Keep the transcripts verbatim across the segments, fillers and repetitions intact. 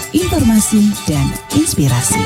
informasi, dan inspirasi.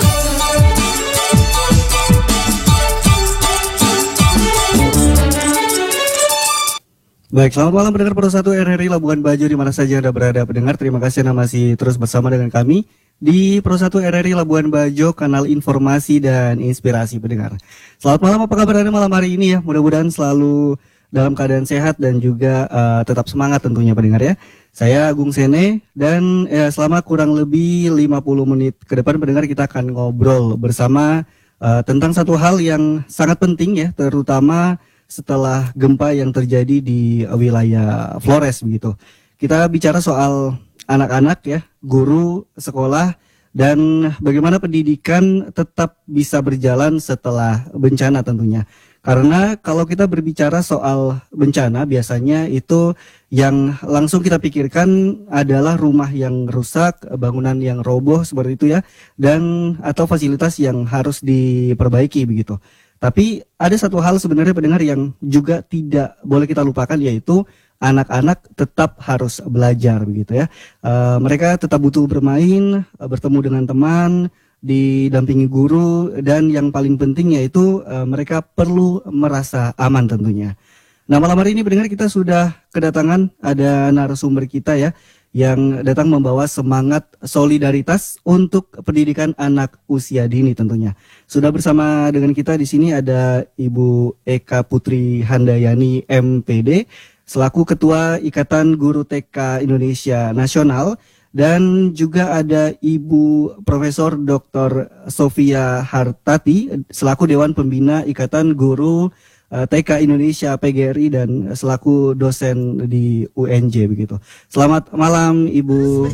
Baik, selamat malam pendengar Pro satu R R I Labuan Bajo di mana saja Anda berada pendengar. Terima kasih Anda masih terus bersama dengan kami di Pro satu R R I Labuan Bajo, kanal informasi dan inspirasi pendengar. Selamat malam, apa kabar Anda malam hari ini ya? Mudah-mudahan selalu dalam keadaan sehat dan juga uh, tetap semangat tentunya pendengar ya. Saya Agung Sene dan ya, selama kurang lebih lima puluh menit ke depan pendengar kita akan ngobrol bersama uh, tentang satu hal yang sangat penting ya, terutama setelah gempa yang terjadi di wilayah Flores begitu. Kita bicara soal anak-anak ya, guru, sekolah, dan bagaimana pendidikan tetap bisa berjalan setelah bencana tentunya. Karena kalau kita berbicara soal bencana biasanya itu yang langsung kita pikirkan adalah rumah yang rusak, bangunan yang roboh seperti itu ya, dan atau fasilitas yang harus diperbaiki begitu. Tapi ada satu hal sebenarnya pendengar yang juga tidak boleh kita lupakan, yaitu anak-anak tetap harus belajar begitu ya. Uh, mereka tetap butuh bermain, uh, bertemu dengan teman, didampingi guru, dan yang paling penting yaitu uh, mereka perlu merasa aman tentunya. Nah malam hari ini pendengar kita sudah kedatangan ada narasumber kita ya, yang datang membawa semangat solidaritas untuk pendidikan anak usia dini tentunya. Sudah bersama dengan kita di sini ada Ibu Eka Putri Handayani M P D selaku Ketua Ikatan Guru T K Indonesia Nasional, dan juga ada Ibu Profesor Doktor Sofia Hartati selaku Dewan Pembina Ikatan Guru T K Indonesia P G R I dan selaku dosen di U N J begitu. Selamat malam Ibu.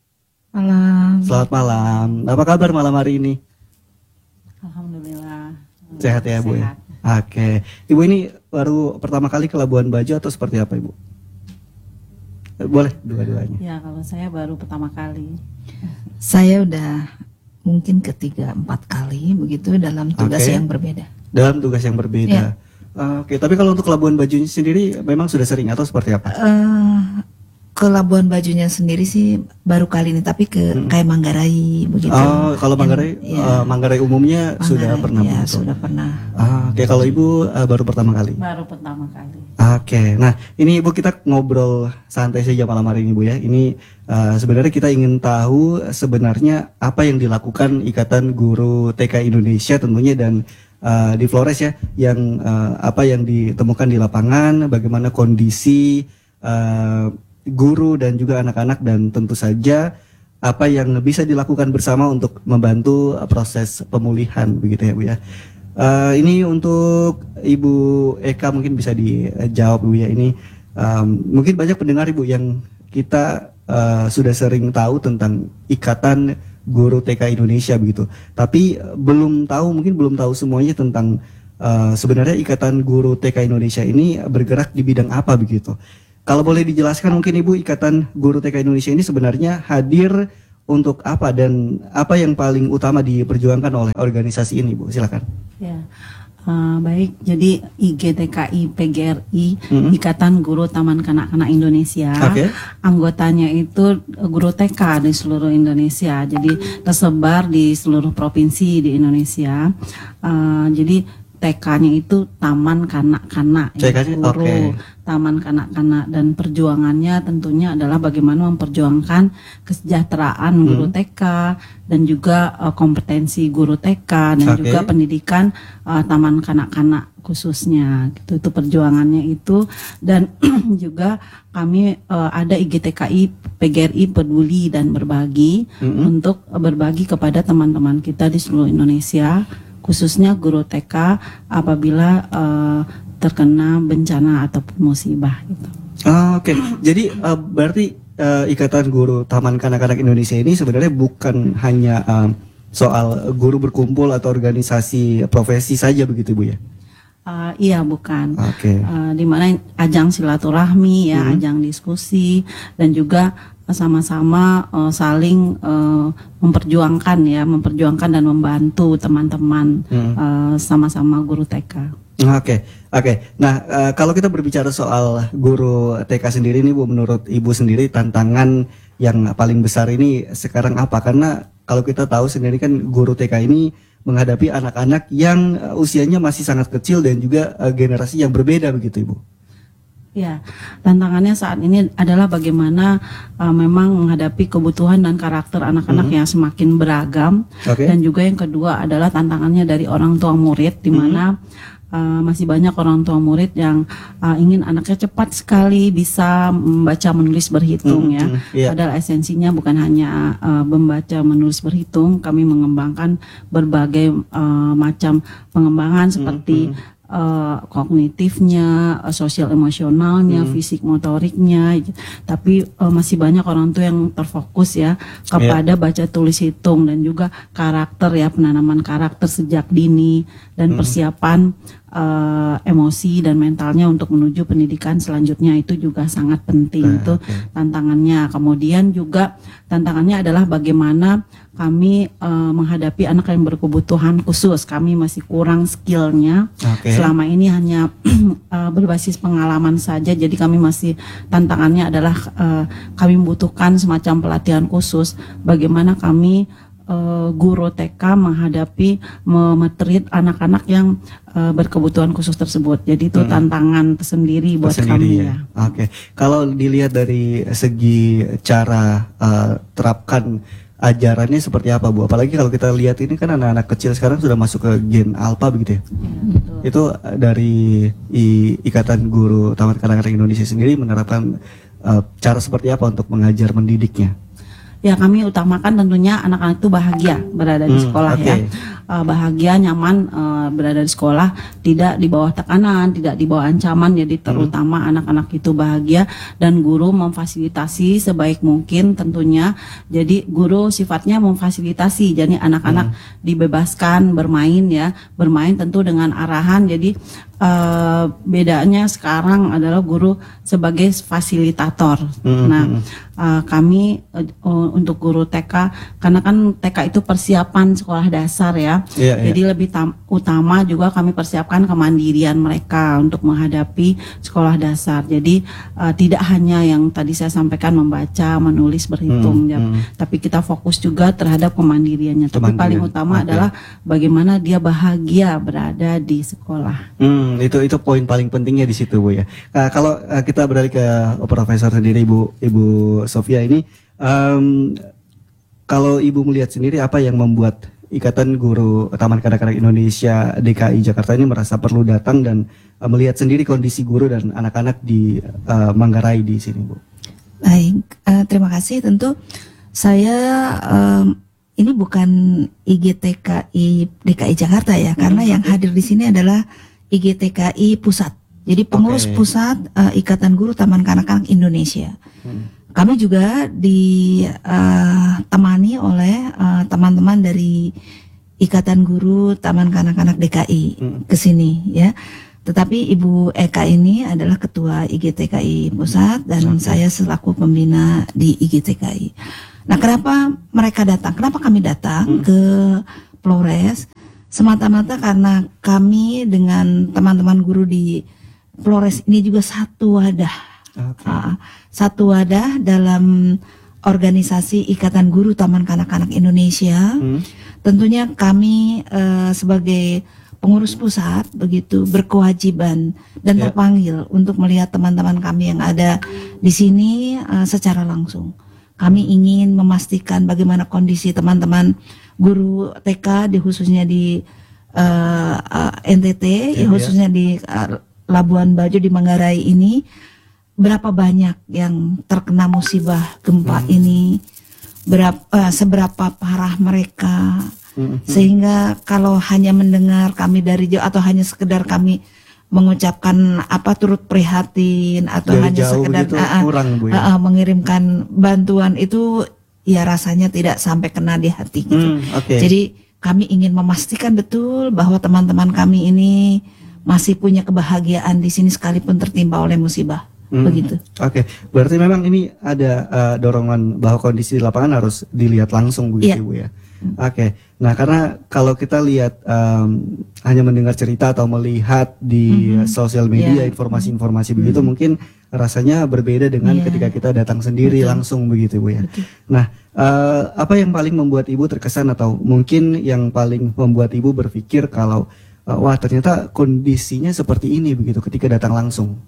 Malam. Selamat malam. Apa kabar malam hari ini? Alhamdulillah. Sehat ya Bu ya? Oke. Ibu ini baru pertama kali ke Labuan Bajo atau seperti apa Ibu? Boleh dua-duanya. Ya kalau saya baru pertama kali. Saya udah mungkin ketiga empat kali begitu dalam tugas Oke. yang berbeda. Dalam tugas yang berbeda. Ya. Oke, tapi kalau untuk Labuan Bajonya sendiri memang sudah sering atau seperti apa? Uh, ke Labuan Bajonya sendiri sih baru kali ini, tapi ke hmm. kayak Manggarai begitu. Oh, kalau Manggarai, Yang, uh, Manggarai umumnya Manggarai, sudah pernah ya, begitu? sudah pernah. Ah, Oke, kalau Ibu uh, baru pertama kali? Baru pertama kali. Oke, nah ini Ibu kita ngobrol santai saja malam hari ini Bu ya. Ini uh, sebenarnya kita ingin tahu sebenarnya apa yang dilakukan Ikatan Guru T K Indonesia tentunya, dan Uh, di Flores ya, yang uh, apa yang ditemukan di lapangan, bagaimana kondisi uh, guru dan juga anak-anak, dan tentu saja apa yang bisa dilakukan bersama untuk membantu uh, proses pemulihan begitu ya Bu ya. Uh, ini untuk Ibu Eka mungkin bisa dijawab Bu ya. Ini um, mungkin banyak pendengar Ibu yang kita uh, sudah sering tahu tentang Ikatan Guru T K Indonesia begitu, tapi belum tahu, mungkin belum tahu semuanya tentang uh, sebenarnya Ikatan Guru T K Indonesia ini bergerak di bidang apa begitu. Kalau boleh dijelaskan mungkin Ibu, Ikatan Guru T K Indonesia ini sebenarnya hadir untuk apa dan apa yang paling utama diperjuangkan oleh organisasi ini Bu, silakan. Ya. Uh, baik, jadi I G T K I P G R I, mm-hmm. Ikatan Guru Taman Kanak-Kanak Indonesia. Okay. Anggotanya itu guru T K di seluruh Indonesia, jadi tersebar di seluruh provinsi di Indonesia. Uh, jadi T K-nya itu Taman Kanak-Kanak, ya, guru okay. Taman Kanak-Kanak, dan perjuangannya tentunya adalah bagaimana memperjuangkan kesejahteraan guru hmm. T K dan juga uh, kompetensi guru T K dan okay. juga pendidikan uh, Taman Kanak-Kanak khususnya. Gitu, itu perjuangannya itu, dan juga kami uh, ada I G T K I P G R I Peduli dan Berbagi hmm. untuk uh, berbagi kepada teman-teman kita di seluruh Indonesia, khususnya guru T K apabila uh, terkena bencana ataupun musibah gitu. Oh, Oke, okay. Jadi uh, berarti uh, Ikatan Guru Taman Kanak-Kanak Indonesia ini sebenarnya bukan hanya uh, soal guru berkumpul atau organisasi profesi saja begitu Bu ya? Uh, iya bukan. Oke. Okay. Uh, di mana ajang silaturahmi ya, hmm. ajang diskusi, dan juga sama-sama uh, saling uh, memperjuangkan ya, memperjuangkan dan membantu teman-teman hmm. uh, sama-sama guru T K. Oke, okay, oke. Okay. Nah, uh, kalau kita berbicara soal guru T K sendiri nih Bu, menurut Ibu sendiri tantangan yang paling besar ini sekarang apa? Karena kalau kita tahu sendiri kan guru T K ini menghadapi anak-anak yang uh, usianya masih sangat kecil dan juga uh, generasi yang berbeda begitu Ibu. Ya, tantangannya saat ini adalah bagaimana uh, memang menghadapi kebutuhan dan karakter anak-anak Mm-hmm. yang semakin beragam. Oke. Dan juga yang kedua adalah tantangannya dari orang tua murid, di mana uh, masih banyak orang tua murid yang uh, ingin anaknya cepat sekali bisa membaca, menulis, berhitung ya. Mm-hmm. Iya. Padahal esensinya bukan hanya uh, membaca, menulis, berhitung. Kami mengembangkan berbagai uh, macam pengembangan seperti uh, kognitifnya, uh, sosial emosionalnya, Hmm. fisik motoriknya. Tapi uh, masih banyak orang tua yang terfokus ya kepada baca, tulis, hitung, dan juga karakter ya, penanaman karakter sejak dini dan persiapan uh, emosi dan mentalnya untuk menuju pendidikan selanjutnya, itu juga sangat penting. Ah, Itu oke. tantangannya. Kemudian juga tantangannya adalah bagaimana kami uh, menghadapi anak yang berkebutuhan khusus. Kami masih kurang skillnya. Oke. Selama ini hanya uh, berbasis pengalaman saja. Jadi kami masih, tantangannya adalah uh, kami membutuhkan semacam pelatihan khusus. Bagaimana kami uh, guru T K menghadapi memetrit anak-anak yang uh, berkebutuhan khusus tersebut. Jadi itu Hmm. tantangan tersendiri buat Tersendiri kami ya. ya. Oke. Kalau dilihat dari segi cara uh, terapkan ajarannya seperti apa Bu? Apalagi kalau kita lihat ini kan anak-anak kecil sekarang sudah masuk ke gen alpha begitu ya. Betul. Itu uh, dari I- Ikatan Guru Taman Kanak-Kanak Indonesia sendiri menerapkan uh, cara seperti apa untuk mengajar mendidiknya? Ya, kami utamakan tentunya anak-anak itu bahagia berada di Hmm, sekolah oke. ya. Uh, bahagia, nyaman uh, berada di sekolah, tidak di bawah tekanan, tidak di bawah ancaman. Jadi terutama anak-anak itu bahagia, dan guru memfasilitasi sebaik mungkin tentunya. Jadi guru sifatnya memfasilitasi. Jadi anak-anak dibebaskan bermain ya, bermain tentu dengan arahan. Jadi uh, bedanya sekarang adalah guru sebagai fasilitator. Hmm, Nah, hmm. Uh, kami uh, untuk guru T K, karena kan T K itu persiapan sekolah dasar ya. Iya, Jadi lebih tam- utama juga kami persiapkan kemandirian mereka untuk menghadapi sekolah dasar. Jadi uh, tidak hanya yang tadi saya sampaikan membaca, menulis, berhitung, Hmm, ya, hmm. tapi kita fokus juga terhadap kemandiriannya. Tapi Kemandirian, paling utama oke. adalah bagaimana dia bahagia berada di sekolah. Hmm, itu itu poin paling pentingnya di situ Bu ya. Nah, kalau uh, kita beralih ke Profesor sendiri Ibu Ibu Sofia ini, um, kalau Ibu melihat sendiri apa yang membuat Ikatan Guru Taman Kanak-Kanak Indonesia D K I Jakarta ini merasa perlu datang dan uh, melihat sendiri kondisi guru dan anak-anak di uh, Manggarai di sini Bu? Baik, eh, terima kasih. Tentu saya em, ini bukan I G T K I D K I Jakarta ya, karena yang hadir di sini adalah I G T K I pusat. Jadi pengurus Oke. pusat eh, Ikatan Guru Taman Kanak-Kanak Indonesia. Hmm. Kami juga ditemani oleh eh, teman-teman dari Ikatan Guru Taman Kanak-Kanak D K I Hmm. ke sini ya. Tetapi Ibu Eka ini adalah ketua I G T K I pusat dan Oke. saya selaku pembina di I G T K I. Nah, kenapa mereka datang? Kenapa kami datang Hmm. ke Flores? Semata-mata karena kami dengan teman-teman guru di Flores ini juga satu wadah. Oke. Ah, satu wadah dalam organisasi Ikatan Guru Taman Kanak-Kanak Indonesia. Hmm. Tentunya kami eh, sebagai pengurus pusat begitu berkewajiban dan Ya. terpanggil untuk melihat teman-teman kami yang ada di sini eh, secara langsung. Kami ingin memastikan bagaimana kondisi teman-teman guru T K di khususnya di eh, eh, N T T, Ya, ya, khususnya di eh, Labuan Bajo di Manggarai ini, berapa banyak yang terkena musibah gempa Hmm. ini, berapa seberapa parah mereka, Hmm. sehingga kalau hanya mendengar kami dari jauh atau hanya sekedar kami mengucapkan apa turut prihatin atau Dari hanya jauh sekedar begitu ah, ah, kurang Bu ya. ah, ah, mengirimkan bantuan itu ya rasanya tidak sampai kena di hati gitu. Hmm, oke. Jadi kami ingin memastikan betul bahwa teman-teman kami ini masih punya kebahagiaan di sini sekalipun tertimpa oleh musibah. Hmm. begitu. Oke, berarti memang ini ada uh, dorongan bahwa kondisi di lapangan harus dilihat langsung begitu Iya. Ibu ya. Oke, nah karena kalau kita lihat um, hanya mendengar cerita atau melihat di Mhm. sosial media Iya. informasi-informasi begitu mungkin rasanya berbeda dengan Iya. ketika kita datang sendiri Betul. langsung begitu Bu ya. Betul. Nah, uh, apa yang paling membuat Ibu terkesan atau mungkin yang paling membuat Ibu berpikir kalau uh, wah ternyata kondisinya seperti ini begitu ketika datang langsung?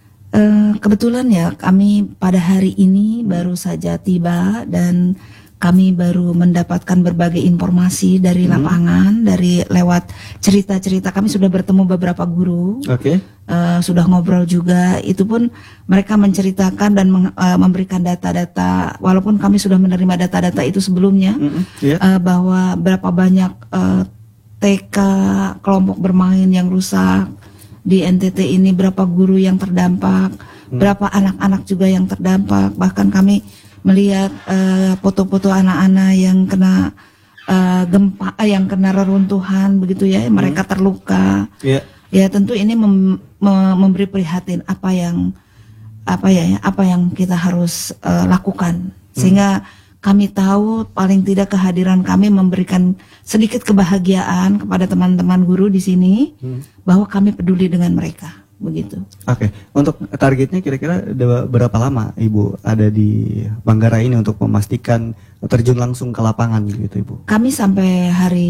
Eh, kebetulan ya kami pada hari ini baru saja tiba dan kami baru mendapatkan berbagai informasi dari Hmm. lapangan, dari lewat cerita-cerita. Kami sudah bertemu beberapa guru, Oke. eh, sudah ngobrol juga. Itu pun mereka menceritakan dan meng- eh, memberikan data-data. Walaupun kami sudah menerima data-data itu sebelumnya, Mm-mm, iya. eh, bahwa berapa banyak eh, T K kelompok bermain yang rusak di N T T ini, berapa guru yang terdampak, berapa anak-anak juga yang terdampak. Bahkan kami melihat eh, foto-foto anak-anak yang kena eh, gempa, eh, yang kena reruntuhan begitu ya, mereka terluka. Iya. Ya tentu ini mem- me- memberi prihatin apa yang apa ya apa yang kita harus eh, lakukan, sehingga kami tahu paling tidak kehadiran kami memberikan sedikit kebahagiaan kepada teman-teman guru di sini, bahwa kami peduli dengan mereka begitu. Oke, untuk targetnya kira-kira ada berapa lama Ibu ada di Manggarai ini untuk memastikan terjun langsung ke lapangan gitu Ibu? Kami sampai hari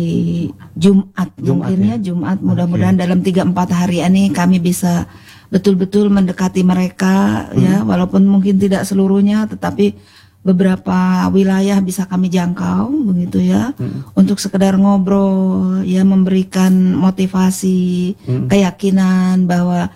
Jumat, Jumat, mungkin ya? ya Jumat, mudah-mudahan dalam tiga empat hari ini kami bisa betul-betul mendekati mereka ya, walaupun mungkin tidak seluruhnya, tetapi beberapa wilayah bisa kami jangkau begitu ya, untuk sekedar ngobrol ya, memberikan motivasi, keyakinan bahwa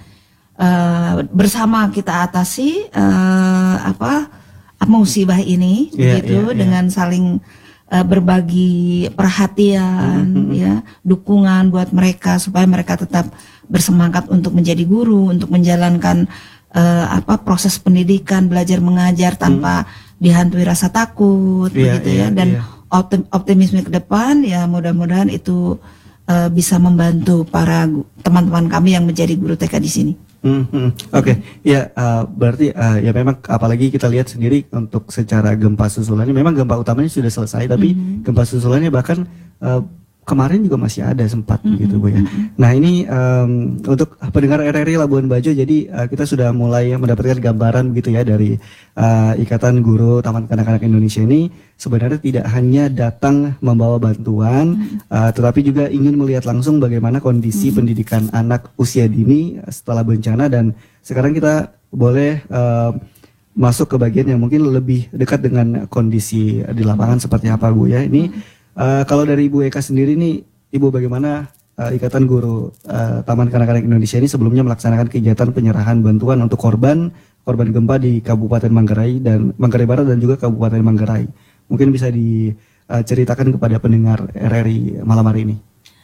eh, bersama kita atasi eh, apa musibah ini Iya, begitu, iya, iya. dengan saling eh, berbagi perhatian ya, dukungan buat mereka supaya mereka tetap bersemangat untuk menjadi guru, untuk menjalankan eh, apa proses pendidikan, belajar mengajar tanpa dihantui rasa takut Iya, begitu iya, ya, dan iya. optim- optimisme ke depan ya, mudah-mudahan itu eh, bisa membantu para gu- teman-teman kami yang menjadi guru T K di sini. Hmm, hmm. Oke, ya uh, berarti uh, ya memang apalagi kita lihat sendiri untuk secara gempa susulannya, memang gempa utamanya sudah selesai, tapi gempa susulannya bahkan uh, kemarin juga masih ada sempat gitu Bu ya. Nah ini um, untuk pendengar R R I Labuan Bajo, jadi uh, kita sudah mulai mendapatkan gambaran begitu ya dari uh, Ikatan Guru Taman Kanak-Kanak Indonesia ini sebenarnya tidak hanya datang membawa bantuan, uh, tetapi juga ingin melihat langsung bagaimana kondisi pendidikan anak usia dini setelah bencana, dan sekarang kita boleh uh, masuk ke bagian yang mungkin lebih dekat dengan kondisi di lapangan seperti apa Bu ya. Ini Uh, kalau dari Ibu Eka sendiri nih, Ibu bagaimana uh, Ikatan Guru uh, Taman Kanak-Kanak Indonesia ini sebelumnya melaksanakan kegiatan penyerahan bantuan untuk korban korban gempa di Kabupaten Manggarai dan Manggarai Barat dan juga Kabupaten Manggarai. Mungkin bisa diceritakan kepada pendengar R R I malam hari ini.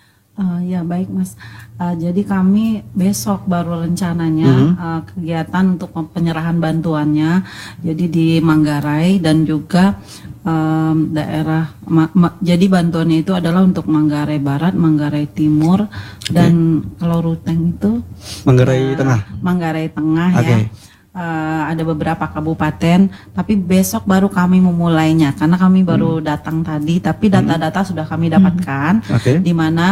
Uh, ya baik Mas, Uh, jadi kami besok baru rencananya Mhm. uh, kegiatan untuk penyerahan bantuannya, jadi di Manggarai dan juga um, daerah, ma- ma- jadi bantuannya itu adalah untuk Manggarai Barat, Manggarai Timur, dan kalau Ruteng itu Manggarai uh, Tengah. Manggarai Tengah Oke. ya. Uh, ada beberapa kabupaten, tapi besok baru kami memulainya karena kami baru datang tadi, tapi data-data sudah kami dapatkan Oke. di mana